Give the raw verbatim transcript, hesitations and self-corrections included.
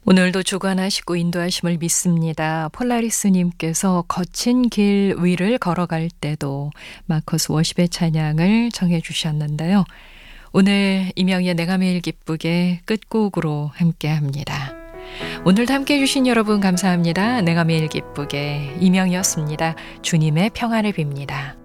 오늘도 주관하시고 인도하심을 믿습니다. 폴라리스님께서 거친 길 위를 걸어갈 때도 마커스 워십의 찬양을 정해 주셨는데요. 오늘 이명희의 내가 매일 기쁘게 끝곡으로 함께합니다. 오늘도 함께해 주신 여러분 감사합니다. 내가 매일 기쁘게 이명희였습니다. 주님의 평안을 빕니다.